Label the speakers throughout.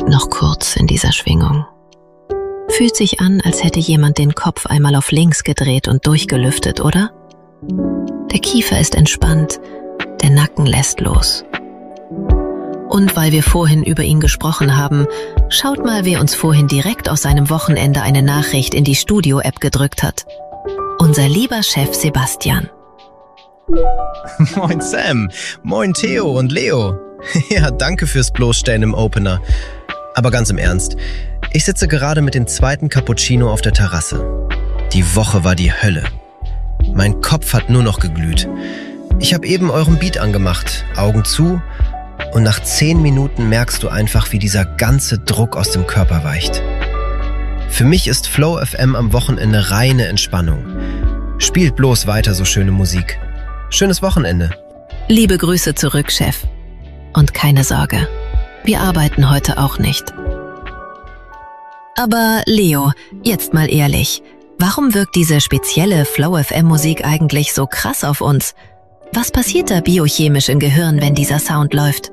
Speaker 1: Bleib noch kurz in dieser Schwingung. Fühlt sich an, als hätte jemand den Kopf einmal auf links gedreht und durchgelüftet, oder? Der Kiefer ist entspannt, der Nacken lässt los. Und weil wir vorhin über ihn gesprochen haben, schaut mal, wer uns vorhin direkt aus seinem Wochenende eine Nachricht in die Studio-App gedrückt hat. Unser lieber Chef Sebastian.
Speaker 2: Moin Sam, moin Theo und Leo. Ja, danke fürs Bloßstellen im Opener. Aber ganz im Ernst, ich sitze gerade mit dem zweiten Cappuccino auf der Terrasse. Die Woche war die Hölle. Mein Kopf hat nur noch geglüht. Ich habe eben euren Beat angemacht, Augen zu, und nach 10 Minuten merkst du einfach, wie dieser ganze Druck aus dem Körper weicht. Für mich ist Flow FM am Wochenende reine Entspannung. Spielt bloß weiter so schöne Musik. Schönes Wochenende.
Speaker 1: Liebe Grüße zurück, Chef. Und keine Sorge, wir arbeiten heute auch nicht. Aber Leo, jetzt mal ehrlich, warum wirkt diese spezielle Flow FM Musik eigentlich so krass auf uns? Was passiert da biochemisch im Gehirn, wenn dieser Sound läuft?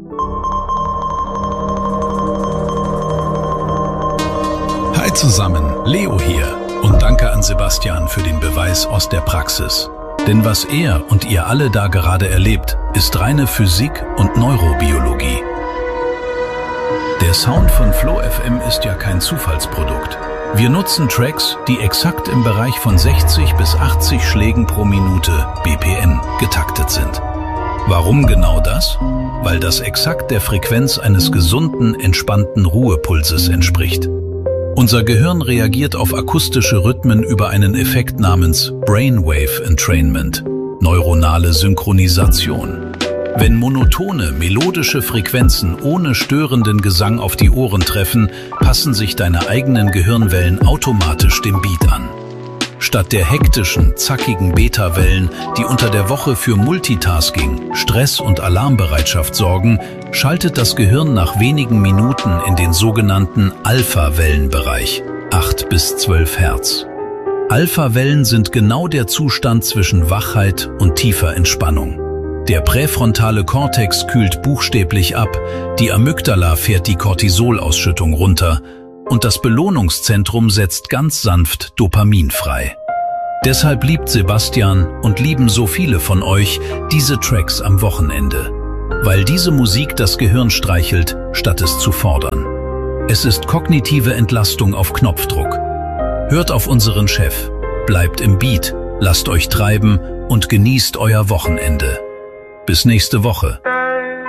Speaker 3: Hi zusammen, Leo hier und danke an Sebastian für den Beweis aus der Praxis. Denn was er und ihr alle da gerade erlebt, ist reine Physik und Neurobiologie. Der Sound von Flow FM ist ja kein Zufallsprodukt. Wir nutzen Tracks, die exakt im Bereich von 60 bis 80 Schlägen pro Minute BPM getaktet sind. Warum genau das? Weil das exakt der Frequenz eines gesunden, entspannten Ruhepulses entspricht. Unser Gehirn reagiert auf akustische Rhythmen über einen Effekt namens Brainwave Entrainment, neuronale Synchronisation. Wenn monotone, melodische Frequenzen ohne störenden Gesang auf die Ohren treffen, passen sich deine eigenen Gehirnwellen automatisch dem Beat an. Statt der hektischen, zackigen Beta-Wellen, die unter der Woche für Multitasking, Stress und Alarmbereitschaft sorgen, schaltet das Gehirn nach wenigen Minuten in den sogenannten Alpha-Wellenbereich, 8 bis 12 Hertz. Alpha-Wellen sind genau der Zustand zwischen Wachheit und tiefer Entspannung. Der präfrontale Kortex kühlt buchstäblich ab, die Amygdala fährt die Cortisolausschüttung runter und das Belohnungszentrum setzt ganz sanft Dopamin frei. Deshalb liebt Sebastian und lieben so viele von euch diese Tracks am Wochenende, weil diese Musik das Gehirn streichelt, statt es zu fordern. Es ist kognitive Entlastung auf Knopfdruck. Hört auf unseren Chef, bleibt im Beat, lasst euch treiben und genießt euer Wochenende. Bis nächste Woche.